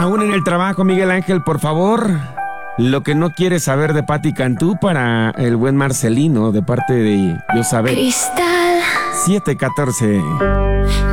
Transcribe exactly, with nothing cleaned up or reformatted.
Aún en el trabajo, Miguel Ángel, por favor. Lo que no quieres saber de Pati Cantú para el buen Marcelino, de parte de Yo Saber. Cristal. siete catorce.